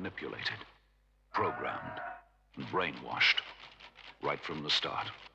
manipulated, programmed, and brainwashed right from the start.